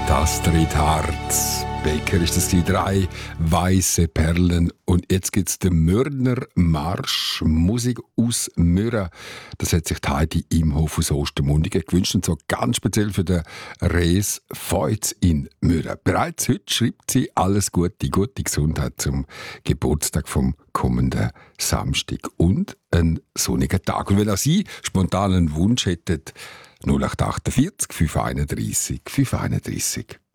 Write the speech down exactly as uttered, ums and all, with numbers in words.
Astrid Harz. Becker ist das die drei weiße Perlen. Und jetzt gibt es den Mürner Marsch, Musik aus Mürren. Das hat sich die Heidi Imhof aus Ostermundigen gewünscht, und so ganz speziell für den Res Feuz in Mürren. Bereits heute schreibt sie alles Gute, gute Gesundheit zum Geburtstag vom kommenden Samstag und einen sonnigen Tag. Und wenn auch Sie spontan einen Wunsch hätten, null acht acht vier fünf eins drei fünf eins drei.